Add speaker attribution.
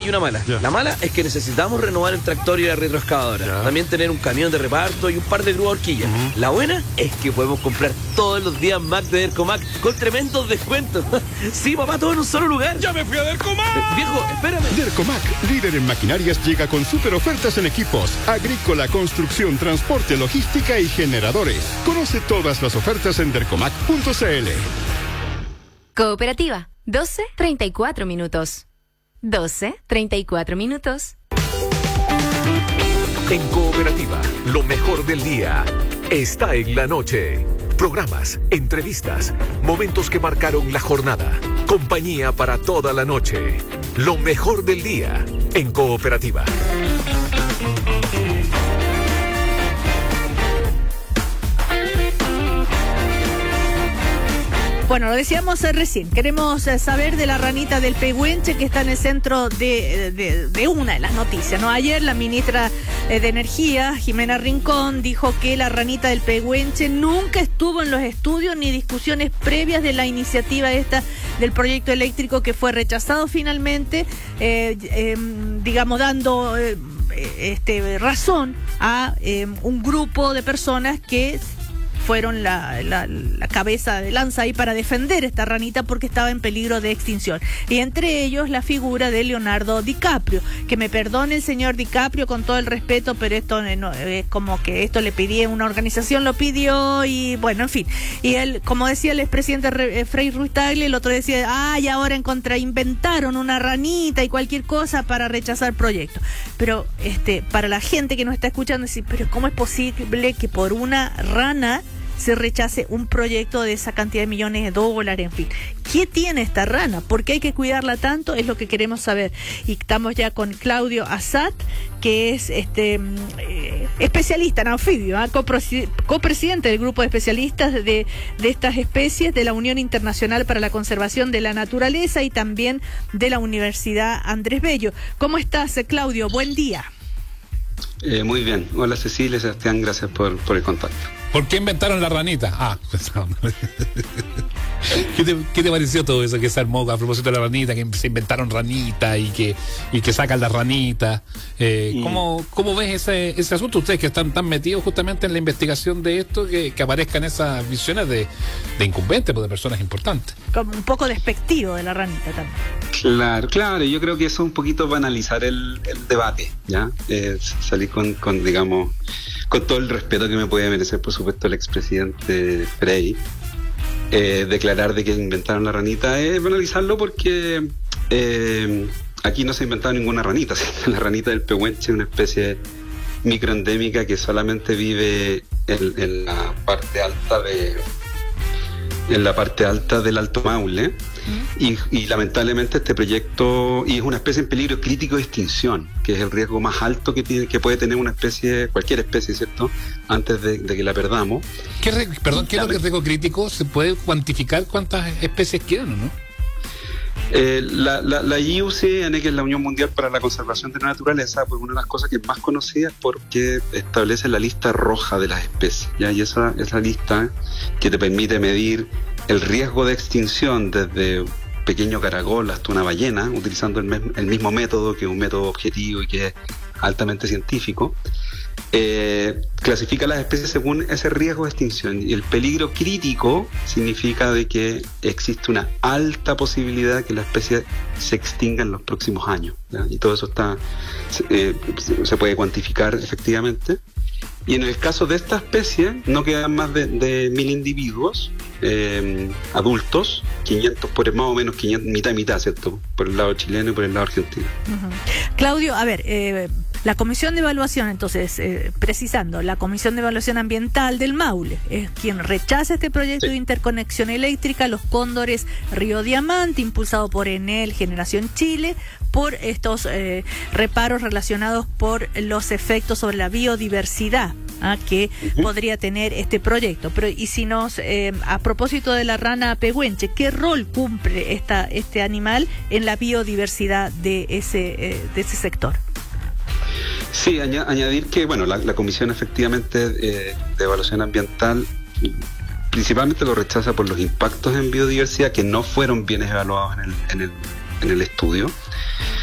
Speaker 1: y una mala.
Speaker 2: Ya.
Speaker 1: La mala es que necesitamos renovar el tractor y la retroexcavadora.
Speaker 2: Ya.
Speaker 1: También tener un camión de reparto y un par de grúas horquillas. La buena es que podemos comprar todos los días Mac de Dercomac con tremendos descuentos. Sí, papá, todo en un solo lugar.
Speaker 2: ¡Ya me fui a Dercomac!
Speaker 1: Viejo, espérame.
Speaker 3: Dercomac, líder en maquinarias, llega con super ofertas en equipos, agrícola, construcción, transporte, logística y generadores. Conoce todas las ofertas en dercomac.cl.
Speaker 4: Cooperativa, 12:34 minutos. 12:34 minutos.
Speaker 5: En Cooperativa, lo mejor del día está en la noche. Programas, entrevistas, momentos que marcaron la jornada. Compañía para toda la noche. Lo mejor del día en Cooperativa.
Speaker 6: Bueno, lo decíamos recién, queremos saber de la ranita del Pehuenche que está en el centro de una de las noticias, ¿no? Ayer la ministra de Energía, Jimena Rincón, dijo que la ranita del Pehuenche nunca estuvo en los estudios ni discusiones previas de la iniciativa esta del proyecto eléctrico que fue rechazado finalmente, digamos, dando razón a un grupo de personas que fueron la cabeza de lanza ahí para defender esta ranita porque estaba en peligro de extinción. Y entre ellos la figura de Leonardo DiCaprio, que me perdone el señor DiCaprio con todo el respeto, pero esto no, es como que esto le pidió, una organización lo pidió y bueno, en fin. Y él, como decía el expresidente Frei Ruiz-Tagle, el otro decía, y ahora inventaron una ranita y cualquier cosa para rechazar proyectos. Pero para la gente que nos está escuchando, decir, pero ¿cómo es posible que por una rana se rechace un proyecto de esa cantidad de millones de dólares? En fin, ¿qué tiene esta rana? ¿Por qué hay que cuidarla tanto? Es lo que queremos saber. Y estamos ya con Claudio Assad, que es especialista en anfibio, copresidente del grupo de especialistas de estas especies de la Unión Internacional para la Conservación de la Naturaleza y también de la Universidad Andrés Bello. ¿Cómo estás, Claudio? Buen día.
Speaker 7: Muy bien. Hola, Cecilia, Sebastián, gracias por el contacto.
Speaker 2: ¿Por qué inventaron la ranita? ¿Qué te pareció todo eso que se armó a propósito de la ranita, que se inventaron ranita y que sacan la ranita? ¿Cómo ves ese asunto? Ustedes que están tan metidos justamente en la investigación de esto, que aparezcan esas visiones de incumbentes, de personas importantes.
Speaker 6: Como un poco despectivo de la ranita también.
Speaker 7: Claro, yo creo que eso es un poquito banalizar el debate, ¿ya? Salir con, digamos, con todo el respeto que me puede merecer, por supuesto, el expresidente Frei, declarar de que inventaron la ranita es banalizarlo porque aquí no se ha inventado ninguna ranita. La ranita del Pehuenche es una especie microendémica que solamente vive en la parte alta del Alto Maule. Y lamentablemente este proyecto, y es una especie en peligro crítico de extinción, que es el riesgo más alto que puede tener una especie, cualquier especie, ¿cierto?, antes de que la perdamos.
Speaker 2: ¿Qué es lo que es riesgo crítico? ¿Se puede cuantificar cuántas especies quedan o no?
Speaker 7: La IUCN, que es la Unión Mundial para la Conservación de la Naturaleza, pues una de las cosas que es más conocida es porque establece la lista roja de las especies, ¿ya? Y esa es la lista que te permite medir el riesgo de extinción desde un pequeño caracol hasta una ballena, utilizando el mismo método, que es un método objetivo y que es altamente científico. Clasifica las especies según ese riesgo de extinción, y el peligro crítico significa de que existe una alta posibilidad que la especie se extinga en los próximos años, ¿ya? Y todo eso se puede cuantificar efectivamente. Y en el caso de esta especie no quedan más de 1.000 individuos adultos, 500 por más o menos 500, mitad y mitad, ¿cierto?, por el lado chileno y por el lado argentino.
Speaker 6: Claudio, a ver, la Comisión de Evaluación, entonces, precisando, la Comisión de Evaluación Ambiental del Maule es quien rechaza este proyecto de interconexión eléctrica, Los Cóndores Río Diamante, impulsado por Enel Generación Chile, por estos reparos relacionados por los efectos sobre la biodiversidad que podría tener este proyecto. Pero y si a propósito de la rana pehuenche, ¿qué rol cumple este animal en la biodiversidad de ese sector?
Speaker 7: Sí, añadir que la Comisión efectivamente de Evaluación Ambiental principalmente lo rechaza por los impactos en biodiversidad que no fueron bien evaluados en el estudio.